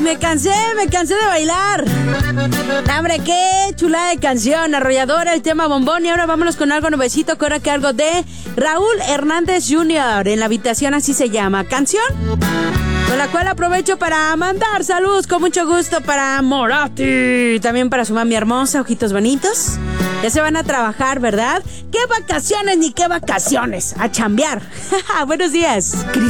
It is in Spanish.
me cansé de bailar. Hombre, qué chulada de canción, arrolladora, el tema bombón. Y ahora vámonos con algo nuevecito, que ahora que algo de Raúl Hernández Jr. En la habitación, así se llama. Canción con la cual aprovecho para mandar saludos con mucho gusto para Morati. También para su mami hermosa, ojitos bonitos. Ya se van a trabajar, ¿verdad? ¿Qué vacaciones ni qué vacaciones? A chambear. Buenos días.